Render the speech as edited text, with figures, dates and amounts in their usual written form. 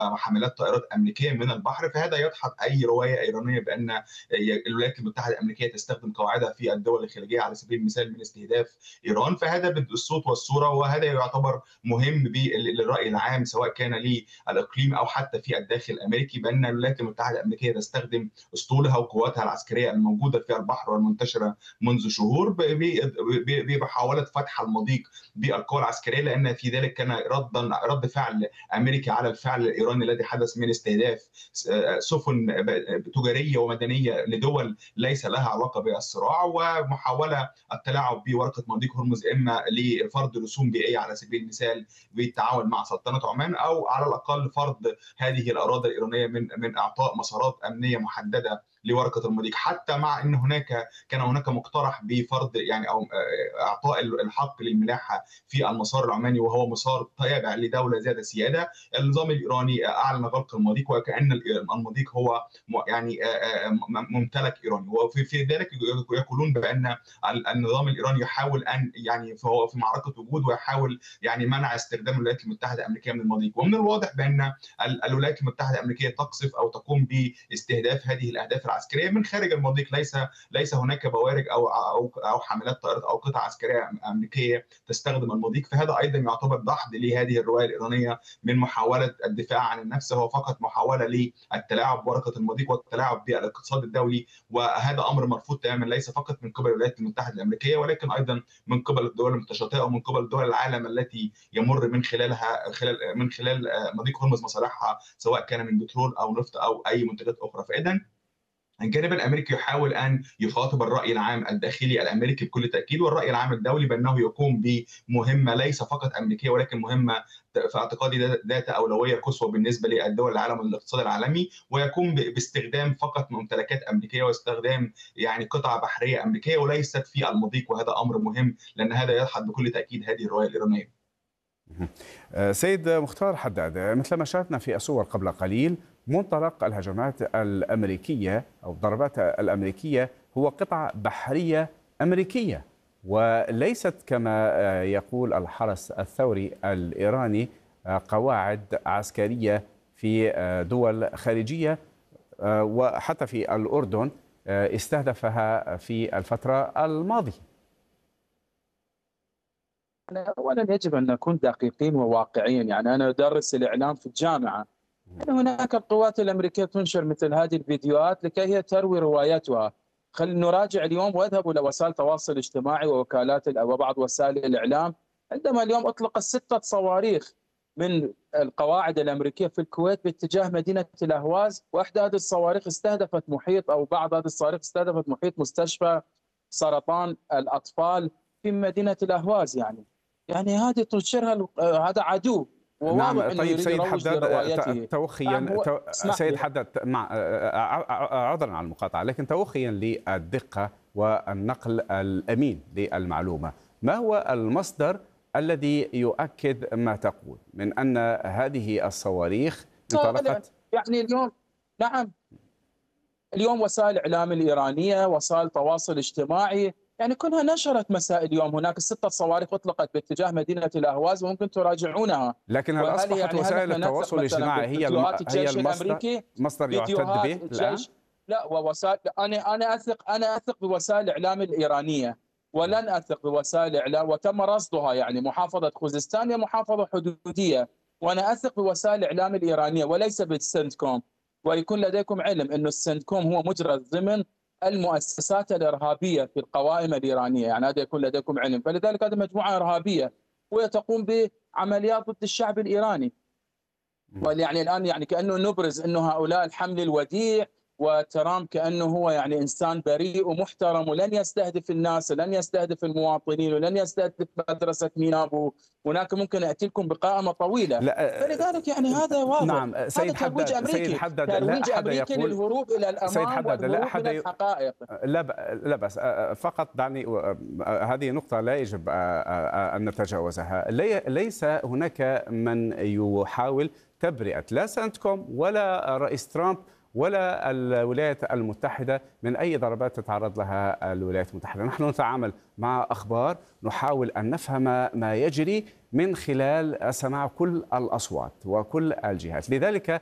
حاملات طائرات امريكيه من البحر، فهذا يدحض اي روايه ايرانيه بان الولايات المتحده الامريكيه تستخدم قواعدها في الدول الخليجيه على سبيل المثال من استهداف ايران. فهذا بالصوت والصوره، وهذا يعتبر مهم للراي العام سواء كان للاقليم او حتى في الداخل الامريكي، بان الولايات المتحده الامريكيه تستخدم اسطولها وقواتها العسكريه الموجوده في البحر والمنتشره منذ شهور بمحاوله فتح المضيق بالقوى العسكريه، لان في ذلك كان رد فعل امريكي على الفعل الايراني الذي حدث من استهداف سفن تجاريه ومدنيه لدول ليس لها علاقه بالصراع، ومحاوله التلاعب بورقه مضيق هرمز اما لفرض رسوم بيئيه على سبيل المثال بالتعاون مع سلطنه عمان، او على الاقل فرض هذه الاراضي الايرانيه من اعطاء مسارات امنيه محدده لورقه المضيق، حتى مع ان كان هناك مقترح بفرض يعني او اعطاء الحق للملاحه في المسار العماني، وهو مسار تابع لدوله ذات سياده. النظام الايراني اعلن غلق المضيق، وكان المضيق هو يعني ممتلك ايراني، وفي ذلك يقولون بان النظام الايراني يحاول ان يعني فهو في معركه وجود، ويحاول يعني منع استخدام الولايات المتحده الامريكيه من المضيق. ومن الواضح بان الولايات المتحده الامريكيه تقصف او تقوم باستهداف هذه الاهداف العسكريه من خارج المضيق. ليس هناك بوارج او حاملات طائرات او قطع عسكريه امريكيه تستخدم المضيق، فهذا ايضا يعتبر دحض لهذه الروايه الايرانيه من محاوله الدفاع عن النفس، هو فقط محاوله للتلاعب بورقه المضيق والتلاعب بالاقتصاد الدولي، وهذا امر مرفوض تماما ليس فقط من قبل الولايات المتحده الامريكيه ولكن ايضا من قبل الدول المتشاطئه ومن قبل دول العالم التي يمر من خلال مضيق هرمز مصالحها، سواء كان من بترول او نفط او اي منتجات اخرى. فاذا الجانب الامريكي يحاول ان يخاطب الراي العام الداخلي الامريكي بكل تاكيد والراي العام الدولي بانه يقوم بمهمه ليس فقط امريكيه ولكن مهمه في اعتقادي ذات اولويه قصوى بالنسبه للدول العالم والاقتصاد العالمي، ويقوم باستخدام فقط ممتلكات امريكيه واستخدام يعني قطع بحريه امريكيه وليست في المضيق، وهذا امر مهم لان هذا يدحض بكل تاكيد هذه الروايه الايرانيه. سيد مختار حداد، مثل ما شاهدنا في الصور قبل قليل، منطلق الهجمات الأمريكية أو الضربات الأمريكية هو قطعة بحرية أمريكية، وليست كما يقول الحرس الثوري الإيراني قواعد عسكرية في دول خارجية، وحتى في الأردن استهدفها في الفترة الماضية. أولا يجب أن نكون دقيقين وواقعيين، يعني أنا أدرس الإعلام في الجامعة، يعني هناك القوات الأمريكية تنشر مثل هذه الفيديوهات لكي هي تروي روايتها. خلينا نراجع اليوم واذهبوا إلى وسائل التواصل الاجتماعي ووكالات وبعض وسائل الإعلام، عندما اليوم أطلق 6 صواريخ من القواعد الأمريكية في الكويت باتجاه مدينة الأهواز، وإحدى هذه الصواريخ استهدفت محيط أو بعض هذه الصواريخ استهدفت محيط مستشفى سرطان الأطفال في مدينة الأهواز. يعني هذه تنشرها هذا عدو وواضح نعم. طيب سيد حداد، توخيا سيد حداد عذرا على المقاطعة، لكن توخيا للدقة والنقل الأمين للمعلومة، ما هو المصدر الذي يؤكد ما تقول من أن هذه الصواريخ انطلقت؟ يعني اليوم نعم، اليوم وسائل الإعلام الإيرانية، وسائل التواصل الاجتماعي، يعني كلها نشرت مساء اليوم هناك 6 صواريخ اطلقت باتجاه مدينة الأهواز وممكن تراجعونها. لكن هل أصبحت يعني وسائل التواصل الاجتماعي هي المصدر يعتد به الآن؟ لا، ووسائل أنا أثق بوسائل الإعلام الإيرانية ولن أثق بوسائل الإعلام، وتم رصدها، يعني محافظة خوزستان هي محافظة حدودية، وأنا أثق بوسائل الإعلام الإيرانية وليس بالسنتكوم. ويكون لديكم علم أن السنتكوم هو مجرى ضمن المؤسسات الإرهابية في القوائم الإيرانية، يعني هذا يكون لديكم علم. فلذلك هذه مجموعة إرهابية وهي تقوم بعمليات ضد الشعب الإيراني. ويعني الآن يعني كأنه نبرز أنه هؤلاء الحمل الوديع، وترامب كأنه هو يعني إنسان بريء ومحترم ولن يستهدف الناس، لن يستهدف المواطنين، ولن يستهدف مدرسة مينابو. هناك ممكن أتي لكم بقائمة طويلة. فلذلك يعني هذا واضح. نعم سيد حداد، ترويج أمريكي للهروب إلى الأمام والهروب من الحقائق. لا بس فقط دعني، هذه نقطة لا يجب أن نتجاوزها. ليس هناك من يحاول تبرئة لا سنتكوم ولا رئيس ترامب ولا الولايات المتحدة من أي ضربات تتعرض لها الولايات المتحدة. نحن نتعامل مع أخبار، نحاول أن نفهم ما يجري من خلال سماع كل الأصوات وكل الجهات. لذلك